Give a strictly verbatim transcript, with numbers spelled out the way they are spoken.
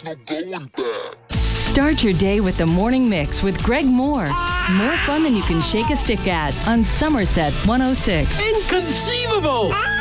you're going back. Start your day with the Morning Mix with Greg Moore. More fun than you can shake a stick at on Somerset one oh six. Inconceivable!